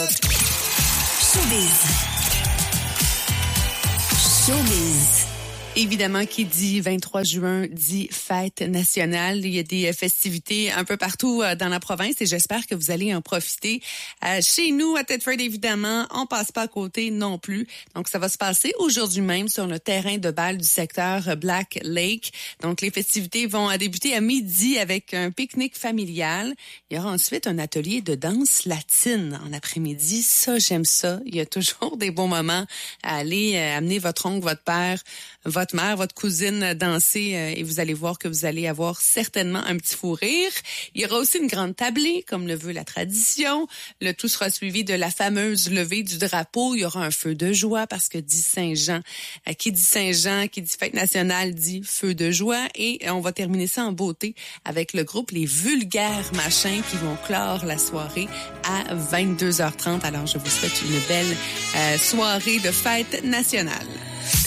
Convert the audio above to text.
Showbiz. Évidemment, qui dit 23 juin dit fête nationale. Il y a des festivités un peu partout dans la province et j'espère que vous allez en profiter. Chez nous, à Thetford, évidemment, on passe pas à côté non plus. Donc, ça va se passer aujourd'hui même sur le terrain de balle du secteur Black Lake. Donc, les festivités vont débuter à midi avec un pique-nique familial. Il y aura ensuite un atelier de danse latine en après-midi. Ça, j'aime ça. Il y a toujours des bons moments à aller amener votre oncle, votre père, votre mère, votre cousine danser et vous allez voir que vous allez avoir certainement un petit fou rire. Il y aura aussi une grande tablée, comme le veut la tradition. Le tout sera suivi de la fameuse levée du drapeau. Il y aura un feu de joie parce que dit Saint-Jean. Qui dit Saint-Jean, qui dit fête nationale, dit feu de joie. Et on va terminer ça en beauté avec le groupe Les Vulgaires Machins qui vont clore la soirée à 22h30. Alors, je vous souhaite une belle soirée de fête nationale.